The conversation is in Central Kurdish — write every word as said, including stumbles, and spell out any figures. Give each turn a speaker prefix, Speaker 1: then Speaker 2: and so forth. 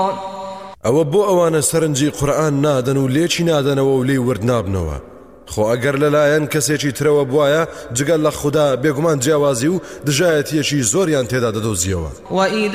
Speaker 1: ئەوە بۆ ئەوانە سەرنجی قورئان نادەن و لێکی نادەنەوە و لێی وردنابنەوە خۆ ئەگەر لەلایەن کەسێکی ترەوە بوایە جگەل لە خوددا بێگومان جیاوازی و دژایەتیەکی زۆریان تێدا دەدۆزیەوە.